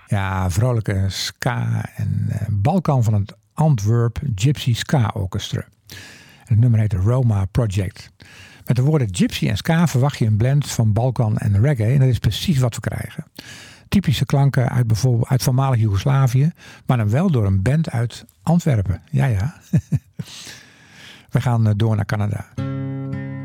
Ja, vrolijke ska en Balkan van het Antwerp Gypsy Ska Orchestra. Het nummer heet de Roma Project. Met de woorden gypsy en ska verwacht je een blend van Balkan en reggae. En dat is precies wat we krijgen. Typische klanken uit bijvoorbeeld uit voormalig Joegoslavië. Maar dan wel door een band uit Antwerpen. Ja. We gaan door naar Canada.